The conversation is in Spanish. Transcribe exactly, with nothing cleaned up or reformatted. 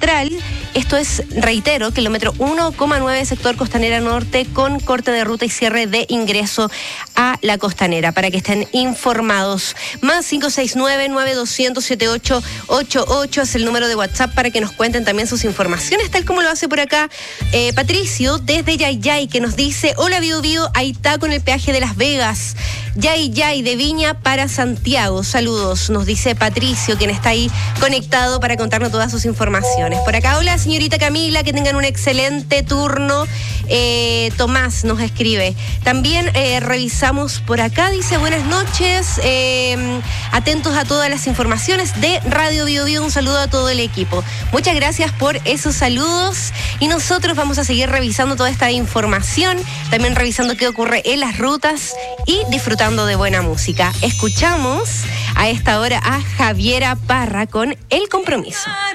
Central. Esto es, reitero, kilómetro uno coma nueve, sector Costanera Norte, con corte de ruta y cierre de ingreso a la Costanera, para que estén informados. Más cinco seis nueve, nueve dos cero cero, siete ocho ocho ocho es el número de WhatsApp para que nos cuenten también sus informaciones, tal como lo hace por acá eh, Patricio desde Yayay, que nos dice: hola Bio Bio, ahí está con el peaje de Las Vegas. Yayay de Viña para Santiago. Saludos, nos dice Patricio, quien está ahí conectado para contarnos todas sus informaciones. Por acá, hola señorita Camila, que tengan un excelente turno. Eh, Tomás nos escribe. También eh, revisamos por acá, dice: buenas noches, eh, atentos a todas las informaciones de Radio Bio Bio. Un saludo a todo el equipo. Muchas gracias por esos saludos, y nosotros vamos a seguir revisando toda esta información, también revisando qué ocurre en las rutas y disfrutando de buena música. Escuchamos a esta hora a Javiera Parra con El Compromiso.